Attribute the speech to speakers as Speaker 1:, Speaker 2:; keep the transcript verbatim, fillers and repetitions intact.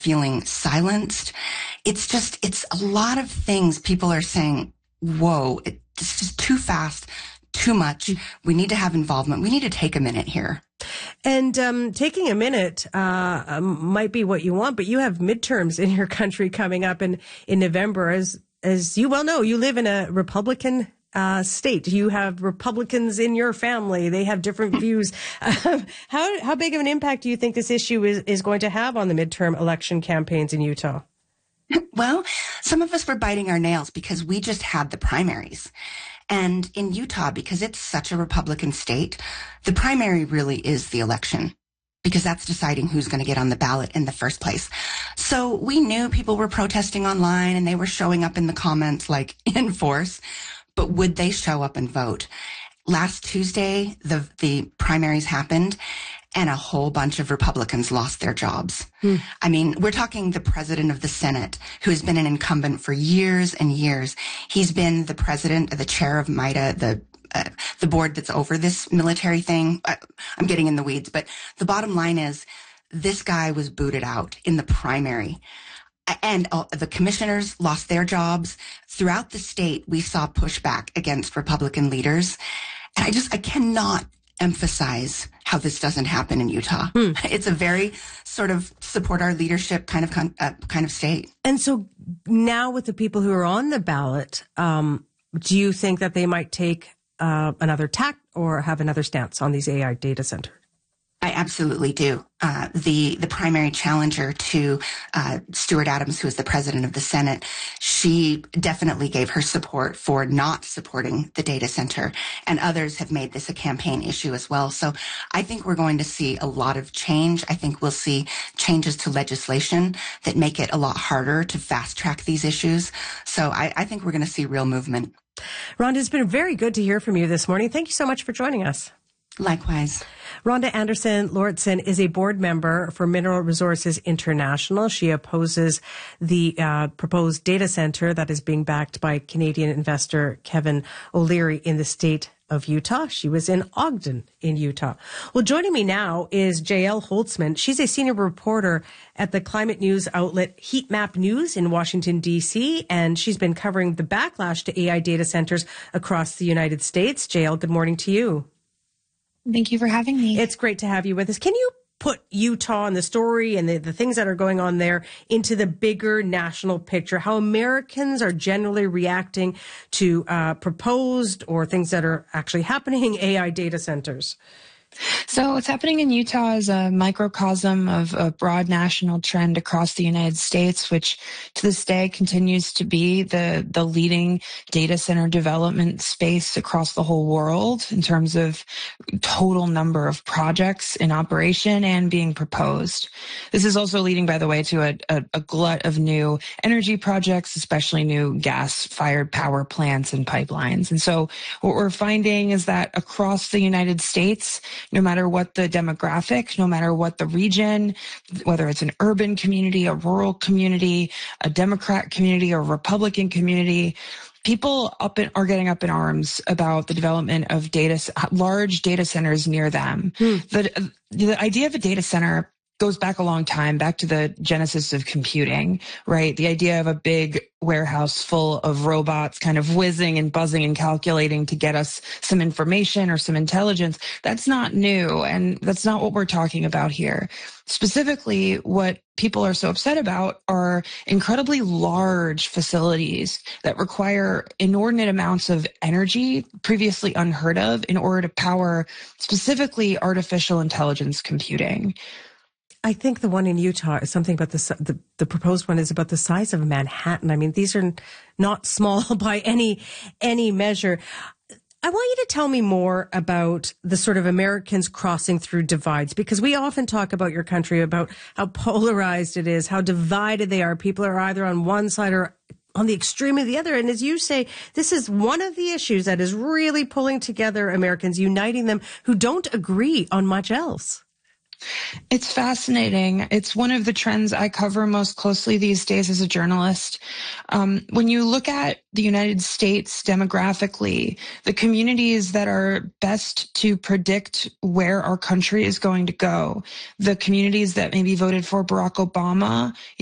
Speaker 1: feeling silenced. It's just, it's a lot of things people are saying, whoa, it's just too fast, too much. We need to have involvement. We need to take a minute here.
Speaker 2: And um, taking a minute uh, um, might be what you want, but you have midterms in your country coming up in, in November. As as you well know, you live in a Republican uh, state. You have Republicans in your family. They have different views. Uh, how how big of an impact do you think this issue is, is going to have on the midterm election campaigns in Utah?
Speaker 1: Well, some of us were biting our nails because we just had the primaries. And in Utah, because it's such a Republican state, the primary really is the election, because that's deciding who's going to get on the ballot in the first place. So we knew people were protesting online and they were showing up in the comments like in force, but would they show up and vote? Last Tuesday, the the primaries happened, and a whole bunch of Republicans lost their jobs. Hmm. I mean, we're talking the president of the Senate, who has been an incumbent for years and years. He's been the president, the chair of MITA, the uh, the board that's over this military thing. Uh, I'm getting in the weeds, but the bottom line is this guy was booted out in the primary. And uh, the commissioners lost their jobs. Throughout the state, we saw pushback against Republican leaders. And I just, I cannot emphasize how this doesn't happen in Utah. Hmm. It's a very sort of support our leadership kind of uh, kind of state.
Speaker 2: And so now with the people who are on the ballot, um, do you think that they might take uh, another tack or have another stance on these A I data centers?
Speaker 1: I absolutely do. Uh, the the primary challenger to uh, Stuart Adams, who is the president of the Senate, she definitely gave her support for not supporting the data center, and others have made this a campaign issue as well. So I think we're going to see a lot of change. I think we'll see changes to legislation that make it a lot harder to fast track these issues. So I, I think we're going to see real movement.
Speaker 2: Rhonda, it's been very good to hear from you this morning. Thank you so much for joining us.
Speaker 1: Likewise.
Speaker 2: Rhonda Anderson Lauritsen is a board member for Mineral Resources International. She opposes the uh, proposed data center that is being backed by Canadian investor Kevin O'Leary in the state of Utah. She was in Ogden in Utah. Well, joining me now is Jael Holtzman. She's a senior reporter at the climate news outlet Heat Map News in Washington, D C, and she's been covering the backlash to A I data centers across the United States. Jael, good morning to you.
Speaker 3: Thank you for having me.
Speaker 2: It's great to have you with us. Can you put Utah and the story and the, the things that are going on there into the bigger national picture, how Americans are generally reacting to uh, proposed or things that are actually happening, A I data centers?
Speaker 3: So what's happening in Utah is a microcosm of a broad national trend across the United States, which to this day continues to be the, the leading data center development space across the whole world in terms of total number of projects in operation and being proposed. This is also leading, by the way, to a, a, a glut of new energy projects, especially new gas-fired power plants and pipelines. And so what we're finding is that across the United States, no matter what the demographic, no matter what the region, whether it's an urban community, a rural community, a Democrat community, or Republican community, people up in, are getting up in arms about the development of data, large data centers near them. Hmm. The, the idea of a data center goes back a long time, back to the genesis of computing, right? The idea of a big warehouse full of robots kind of whizzing and buzzing and calculating to get us some information or some intelligence. That's not new, and that's not what we're talking about here. Specifically, what people are so upset about are incredibly large facilities that require inordinate amounts of energy previously unheard of in order to power specifically artificial intelligence computing.
Speaker 2: I think the one in Utah is something about the, the the proposed one is about the size of Manhattan. I mean, these are not small by any any measure. I want you to tell me more about the sort of Americans crossing through divides, because we often talk about your country, about how polarized it is, how divided they are. People are either on one side or on the extreme of the other. And as you say, this is one of the issues that is really pulling together Americans, uniting them who don't agree on much else.
Speaker 3: It's fascinating. It's one of the trends I cover most closely these days as a journalist. Um, when you look at the United States demographically, the communities that are best to predict where our country is going to go, the communities that maybe voted for Barack Obama,